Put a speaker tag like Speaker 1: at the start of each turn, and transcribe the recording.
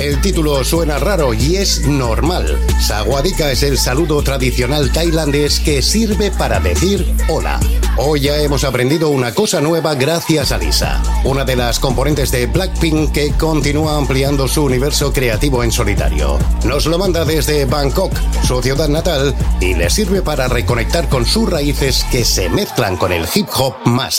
Speaker 1: El título suena raro y es normal. Sawadika es el saludo tradicional tailandés que sirve para decir hola. Hoy ya hemos aprendido una cosa nueva gracias a Lisa, una de las componentes de Blackpink que continúa ampliando su universo creativo en solitario. Nos lo manda desde Bangkok, su ciudad natal, y le sirve para reconectar con sus raíces que se mezclan con el hip hop más